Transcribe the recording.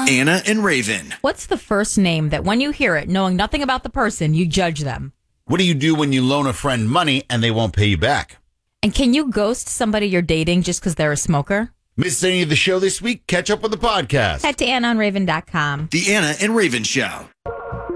Anna and Raven. What's the first name that when you hear it, knowing nothing about the person, you judge them? What do you do when you loan a friend money and they won't pay you back? And can you ghost somebody you're dating just because they're a smoker? Missed any of the show this week? Catch up with the podcast. Head to AnnaandRaven.com. The Anna and Raven Show.